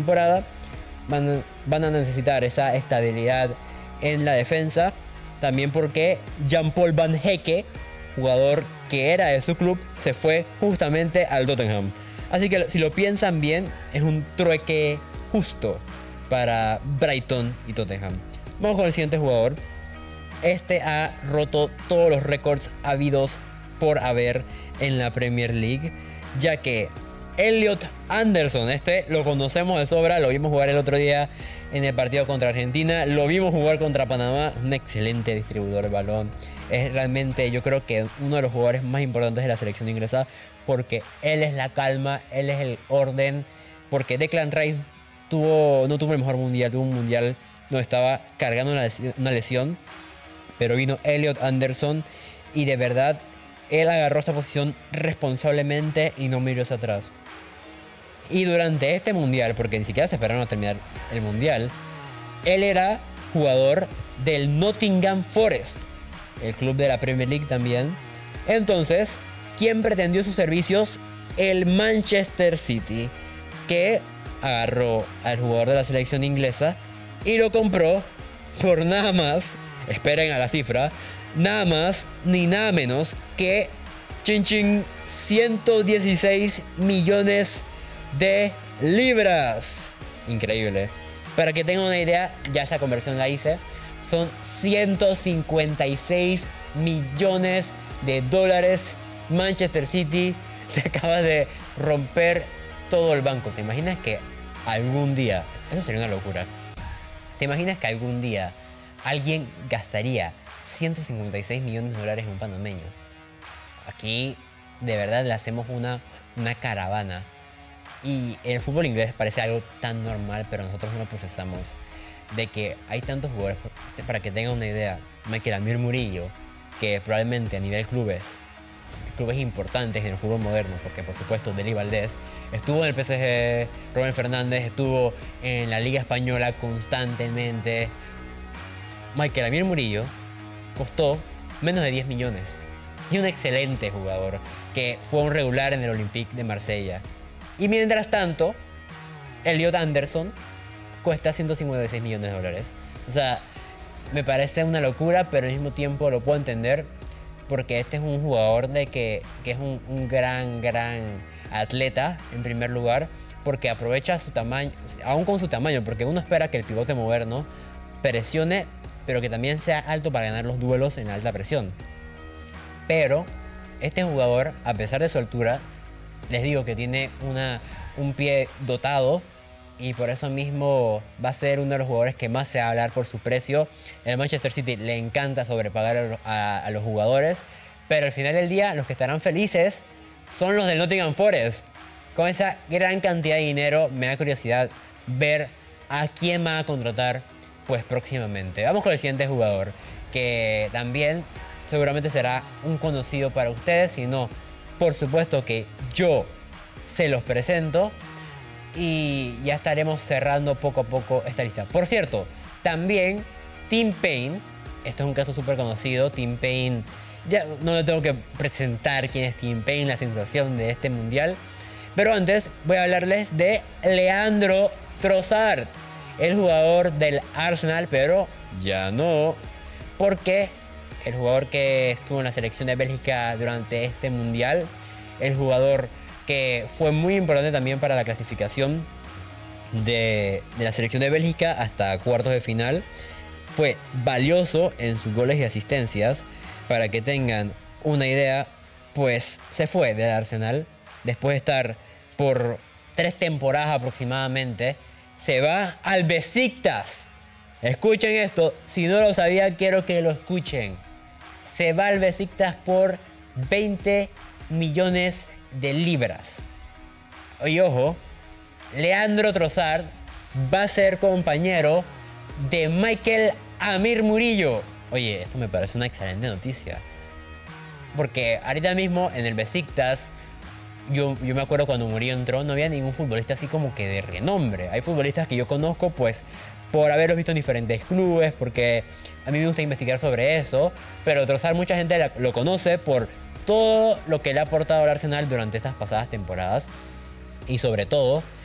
temporada van a necesitar esa estabilidad en la defensa. También porque Jan-Paul Van Hecke, jugador que era de su club, se fue justamente al Tottenham. Así que si lo piensan bien, es un trueque justo para Brighton y Tottenham. Vamos con el siguiente jugador. Este ha roto todos los récords habidos por haber en la Premier League, ya que Elliot Anderson, este lo conocemos de sobra, lo vimos jugar el otro día en el partido contra Argentina, lo vimos jugar contra Panamá, un excelente distribuidor de balón. Es realmente, yo creo que uno de los jugadores más importantes de la selección inglesa, porque él es la calma, él es el orden, porque Declan Rice no tuvo el mejor mundial, tuvo un mundial donde estaba cargando una lesión, pero vino Elliot Anderson y de verdad él agarró esta posición responsablemente y no miró hacia atrás. Y durante este mundial, porque ni siquiera se esperaron a terminar el mundial, él era jugador del Nottingham Forest, el club de la Premier League también. Entonces, ¿quién pretendió sus servicios? El Manchester City, que agarró al jugador de la selección inglesa y lo compró por nada más, esperen a la cifra, nada más ni nada menos que 116 millones de libras. Increíble. Para que tengan una idea, ya esa conversión la hice. Son 156 millones de dólares. Manchester City se acaba de romper todo el banco. ¿Te imaginas que algún día, eso sería una locura, te imaginas que algún día alguien gastaría 156 millones de dólares en un panameño? Aquí de verdad le hacemos una caravana. Y en el fútbol inglés parece algo tan normal, pero nosotros no lo procesamos. De que hay tantos jugadores, para que tengan una idea, Michael Amir Murillo, que probablemente a nivel clubes importantes en el fútbol moderno, porque por supuesto Deli Valdés estuvo en el PSG, Robert Fernández estuvo en la Liga Española constantemente. Michael Amir Murillo costó menos de 10 millones. Y un excelente jugador que fue un regular en el Olympique de Marsella. Y mientras tanto, Elliot Anderson cuesta 156 millones de dólares. O sea, me parece una locura, pero al mismo tiempo lo puedo entender, porque este es un jugador que es un gran atleta en primer lugar, porque aprovecha su tamaño, aún con su tamaño, porque uno espera que el pivote moderno presione, pero que también sea alto para ganar los duelos en alta presión. Pero este jugador, a pesar de su altura, les digo que tiene un pie dotado y por eso mismo va a ser uno de los jugadores que más se va a hablar por su precio. El Manchester City le encanta sobrepagar a los jugadores, pero al final del día los que estarán felices son los del Nottingham Forest. Con esa gran cantidad de dinero me da curiosidad ver a quién va a contratar pues próximamente. Vamos con el siguiente jugador, que también seguramente será un conocido para ustedes, si no, por supuesto que yo se los presento y ya estaremos cerrando poco a poco esta lista. Por cierto, también Tim Payne, esto es un caso súper conocido. Tim Payne, ya no le tengo que presentar quién es Tim Payne, la sensación de este mundial. Pero antes voy a hablarles de Leandro Trossard, el jugador del Arsenal, pero ya no, porque el jugador que estuvo en la selección de Bélgica durante este mundial, el jugador que fue muy importante también para la clasificación de la selección de Bélgica hasta cuartos de final, fue valioso en sus goles y asistencias. Para que tengan una idea, pues se fue del Arsenal después de estar por 3 temporadas aproximadamente. Se va al Besiktas. Escuchen esto, si no lo sabía quiero que lo escuchen. Se va al Besiktas por 20 millones de libras. Y ojo, Leandro Trossard va a ser compañero de Michael Amir Murillo. Oye, esto me parece una excelente noticia, porque ahorita mismo en el Besiktas, yo me acuerdo cuando Murillo entró, no había ningún futbolista así como que de renombre. Hay futbolistas que yo conozco pues por haberlos visto en diferentes clubes, porque a mí me gusta investigar sobre eso, pero Trossard mucha gente lo conoce por todo lo que le ha aportado al Arsenal durante estas pasadas temporadas, y sobre todo